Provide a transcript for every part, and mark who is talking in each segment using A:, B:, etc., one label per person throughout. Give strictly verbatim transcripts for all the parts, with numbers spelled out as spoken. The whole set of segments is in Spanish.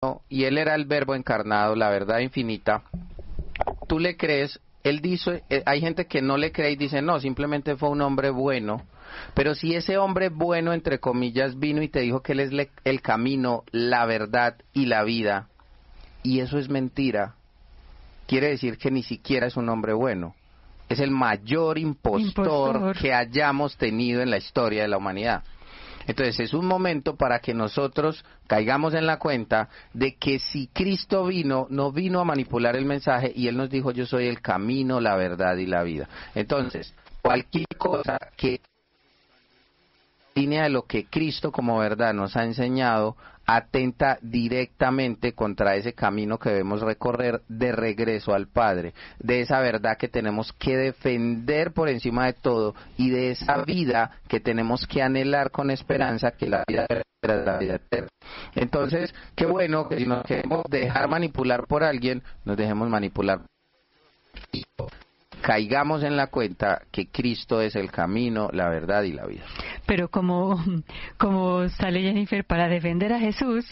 A: y él era el verbo encarnado, la verdad infinita, tú le crees, él dice, eh, hay gente que no le cree y dice, no, simplemente fue un hombre bueno, pero si ese hombre bueno, entre comillas, vino y te dijo que él es le, el camino, la verdad y la vida, y eso es mentira, quiere decir que ni siquiera es un hombre bueno, es el mayor impostor, impostor que hayamos tenido en la historia de la humanidad. Entonces es un momento para que nosotros caigamos en la cuenta de que si Cristo vino, no vino a manipular el mensaje y Él nos dijo yo soy el camino, la verdad y la vida. Entonces, cualquier cosa que línea de lo que Cristo como verdad nos ha enseñado, atenta directamente contra ese camino que debemos recorrer de regreso al Padre, de esa verdad que tenemos que defender por encima de todo y de esa vida que tenemos que anhelar con esperanza, que la vida es la vida eterna. Entonces, qué bueno que si nos queremos dejar manipular por alguien, nos dejemos manipular por Cristo. Caigamos en la cuenta que Cristo es el camino, la verdad y la vida.
B: Pero como, como sale Jennifer para defender a Jesús,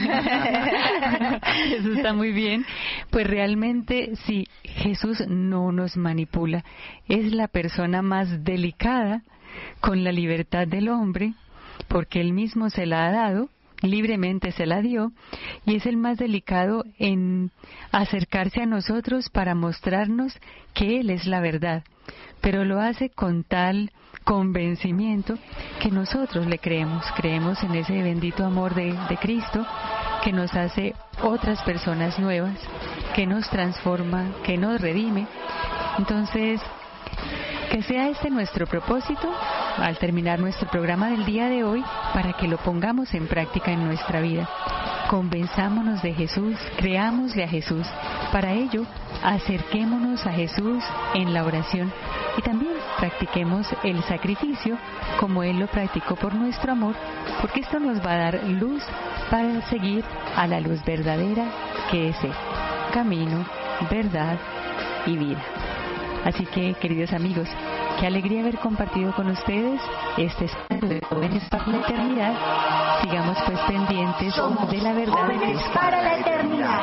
B: eso está muy bien, pues realmente sí, Jesús no nos manipula, es la persona más delicada con la libertad del hombre, porque Él mismo se la ha dado, libremente se la dio, y es el más delicado en acercarse a nosotros para mostrarnos que Él es la verdad, pero lo hace con tal convencimiento que nosotros le creemos, creemos en ese bendito amor de, de Cristo que nos hace otras personas nuevas, que nos transforma, que nos redime. Entonces, que sea este nuestro propósito al terminar nuestro programa del día de hoy, para que lo pongamos en práctica en nuestra vida. Convenzámonos de Jesús, creámosle a Jesús. Para ello, acerquémonos a Jesús en la oración y también practiquemos el sacrificio como Él lo practicó por nuestro amor, porque esto nos va a dar luz para seguir a la luz verdadera que es Él, camino, verdad y vida. Así que, queridos amigos, qué alegría haber compartido con ustedes este espacio de Jóvenes para la Eternidad. Sigamos pues pendientes Somos de la verdad.
C: Jóvenes para la Eternidad.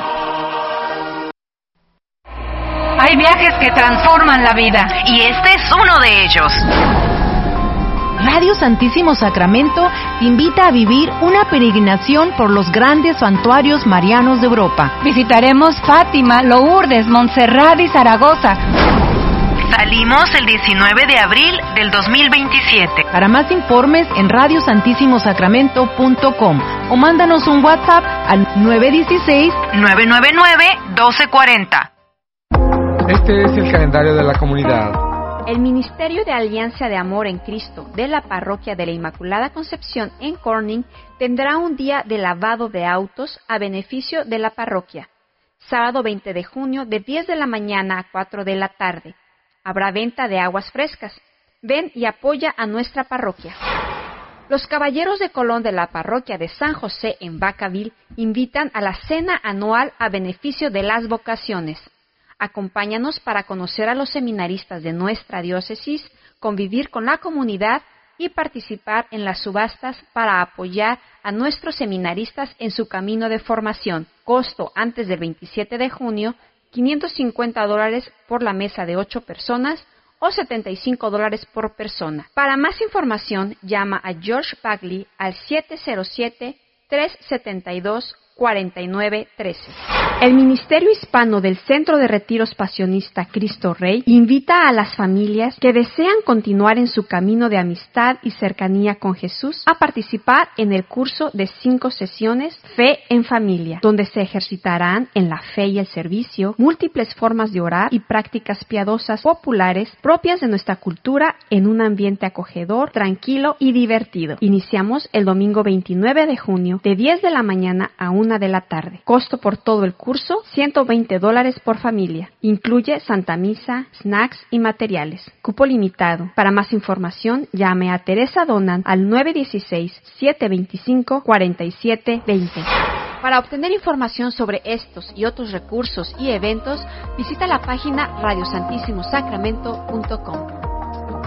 D: Hay viajes que transforman la vida y este es uno de ellos.
E: Radio Santísimo Sacramento te invita a vivir una peregrinación por los grandes santuarios marianos de Europa.
D: Visitaremos Fátima, Lourdes, Montserrat y Zaragoza. Salimos el diecinueve de abril del dos mil veintisiete.
E: Para más informes en radio santísimo sacramento punto com o mándanos un WhatsApp al nueve uno seis,
D: nueve nueve nueve, uno dos cuatro cero.
F: Este es el calendario de la comunidad.
G: El Ministerio de Alianza de Amor en Cristo de la Parroquia de la Inmaculada Concepción en Corning tendrá un día de lavado de autos a beneficio de la parroquia. Sábado veinte de junio de diez de la mañana a cuatro de la tarde. Habrá venta de aguas frescas. Ven y apoya a nuestra parroquia. Los Caballeros de Colón de la Parroquia de San José en Vacaville invitan a la cena anual a beneficio de las vocaciones. Acompáñanos para conocer a los seminaristas de nuestra diócesis, convivir con la comunidad y participar en las subastas para apoyar a nuestros seminaristas en su camino de formación. Costo antes del veintisiete de junio, quinientos cincuenta dólares por la mesa de ocho personas o setenta y cinco dólares por persona. Para más información, llama a George Bagley al siete cero siete, tres siete dos, cuatro nueve uno tres. El Ministerio Hispano del Centro de Retiros Pasionista Cristo Rey invita a las familias que desean continuar en su camino de amistad y cercanía con Jesús a participar en el curso de cinco sesiones Fe en Familia, donde se ejercitarán en la fe y el servicio múltiples formas de orar y prácticas piadosas populares propias de nuestra cultura en un ambiente acogedor, tranquilo y divertido. Iniciamos el domingo veintinueve de junio de diez de la mañana a una de la tarde. Costo por todo el curso, ciento veinte dólares por familia. Incluye Santa Misa, snacks y materiales. Cupo limitado. Para más información, llame a Teresa Donan al nueve uno seis, siete dos cinco, cuatro siete dos cero. Para obtener información sobre estos y otros recursos y eventos, visita la página radio santísimo sacramento punto com.